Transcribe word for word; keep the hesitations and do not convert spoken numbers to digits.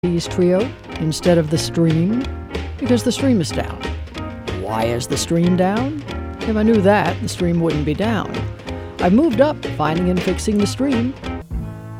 Keys Trio instead of the Stream? Because the stream is down. Why is the stream down? If I knew that, the stream wouldn't be down. I've moved up, finding and fixing the stream.